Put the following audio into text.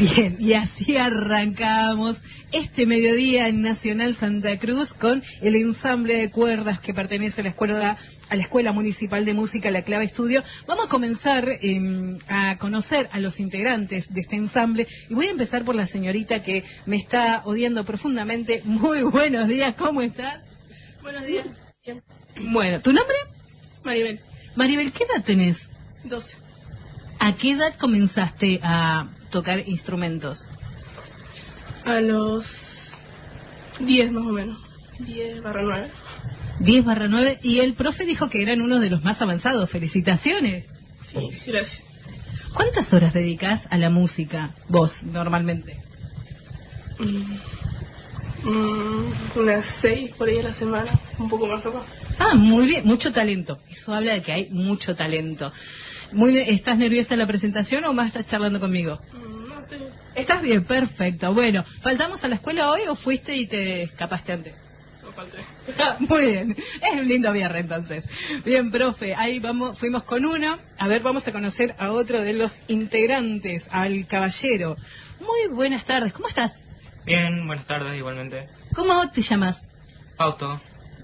Bien, y así arrancamos este mediodía en Nacional Santa Cruz con el ensamble de cuerdas que pertenece a la Escuela Municipal de Música La Clave Estudio. Vamos a comenzar a conocer a los integrantes de este ensamble y voy a empezar por la señorita que me está odiando profundamente. Muy buenos días, ¿cómo estás? Buenos días. Bien. Bueno, ¿tu nombre? Maribel. Maribel, ¿qué edad tenés? 12. ¿A qué edad comenzaste a tocar instrumentos? A los 10 más o menos. 10/9. 10/9, y el profe dijo que eran uno de los más avanzados. ¡Felicitaciones! Sí, gracias. ¿Cuántas horas dedicas a la música vos normalmente? Unas 6 por ahí a la semana, un poco más capaz. Ah, muy bien, mucho talento. Eso habla de que hay mucho talento. ¿Estás nerviosa en la presentación o más estás charlando conmigo? No, estoy... ¿Estás bien? Perfecto. Bueno, ¿faltamos a la escuela hoy o fuiste y te escapaste antes? No falté. Muy bien, es un lindo viernes entonces. Bien, profe, ahí vamos, fuimos con uno. A ver, vamos a conocer a otro de los integrantes, al caballero. Muy buenas tardes, ¿cómo estás? Bien, buenas tardes igualmente. ¿Cómo te llamas? Fausto.